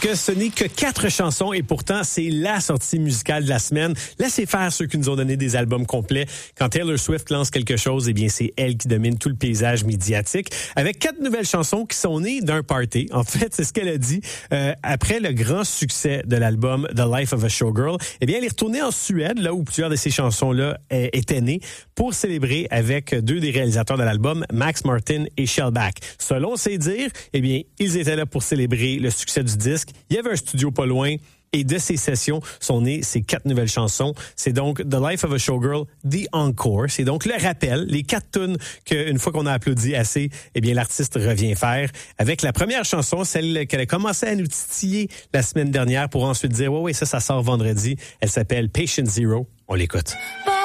Que ce n'est que 4 chansons et pourtant c'est la sortie musicale de la semaine. Laissez faire ceux qui nous ont donné des albums complets. Quand Taylor Swift lance quelque chose, eh bien c'est elle qui domine tout le paysage médiatique. Avec 4 nouvelles chansons qui sont nées d'un party. En fait, c'est ce qu'elle a dit. Après le grand succès de l'album The Life of a Showgirl, eh bien elle est retournée en Suède, là où plusieurs de ces chansons-là étaient nées, pour célébrer avec 2 des réalisateurs de l'album, Max Martin et Shellback. Selon ses dires, eh bien ils étaient là pour célébrer le succès du disque. Il y avait un studio pas loin et de ces sessions sont nées ces 4 nouvelles chansons. C'est donc The Life of a Showgirl, The Encore. C'est donc le rappel, les 4 tunes qu'une fois qu'on a applaudi assez, eh bien l'artiste revient faire. Avec la première chanson, celle qu'elle a commencé à nous titiller la semaine dernière pour ensuite dire « Ouais, ça sort vendredi ». Elle s'appelle Patient Zero. On l'écoute.